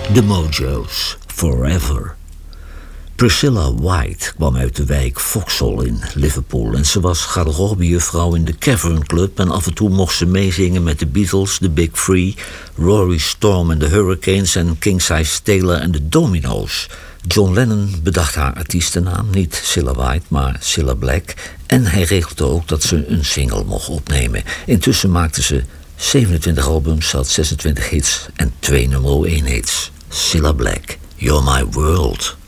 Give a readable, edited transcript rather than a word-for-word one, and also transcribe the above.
The Mojo's, Forever. Priscilla White kwam uit de wijk Vauxhall in Liverpool en ze was garderobejuffrouw in de Cavern Club en af en toe mocht ze meezingen met de Beatles, de Big Three, Rory Storm en de Hurricanes en King Size Taylor en de Domino's. John Lennon bedacht haar artiestennaam, niet Cilla White, maar Cilla Black, en hij regelde ook dat ze een single mocht opnemen. Intussen maakte ze 27 albums, had 26 hits en 2 nummer 1 hits. Cilla Black, You're My World.